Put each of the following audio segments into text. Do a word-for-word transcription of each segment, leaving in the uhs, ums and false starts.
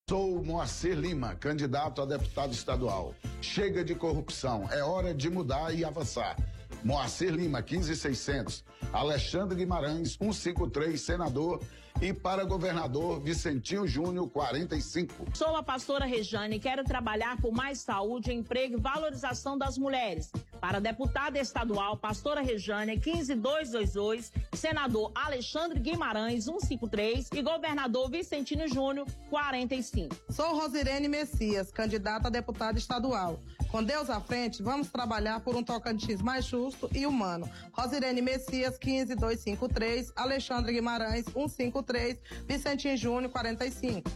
Sou Moacir Lima, candidato a deputado estadual. Chega de corrupção, é hora de mudar e avançar. Moacir Lima, quinze mil e seiscentos. Alexandre Guimarães, cento e cinquenta e três, senador. E para governador, Vicentinho Júnior, quarenta e cinco. Sou a pastora Rejane e quero trabalhar por mais saúde, emprego e valorização das mulheres. Para deputada estadual, pastora Rejane, quinze mil duzentos e vinte e dois. Senador Alexandre Guimarães, cento e cinquenta e três. E governador Vicentinho Júnior, quarenta e cinco. Sou Rosirene Messias, candidata a deputada estadual. Com Deus à frente, vamos trabalhar por um Tocantins mais justo e humano. Rosirene Messias, quinze mil duzentos e cinquenta e três. Alexandre Guimarães, cento e cinquenta e três. Vicentinho Júnior, quarenta e cinco.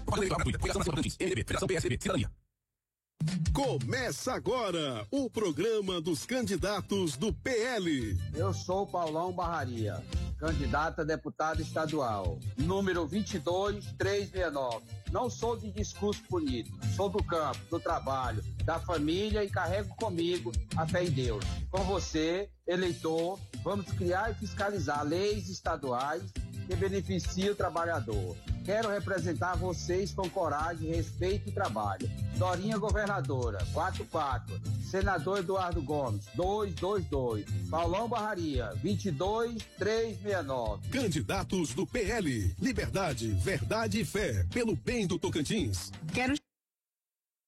Começa agora o programa dos candidatos do P L. Eu sou Paulão Barraria, candidato a deputado estadual, número vinte e dois, trezentos e sessenta e nove. Não sou de discurso bonito, sou do campo, do trabalho, da família e carrego comigo a fé em Deus. Com você, eleitor, vamos criar e fiscalizar leis estaduais que beneficiam o trabalhador. Quero representar vocês com coragem, respeito e trabalho. Dorinha Governadora, quarenta e quatro. Senador Eduardo Gomes, duzentos e vinte e dois. Paulão Barraria, vinte e dois, trezentos e sessenta e nove. Candidatos do P L. Liberdade, verdade e fé. Pelo bem do Tocantins. Quero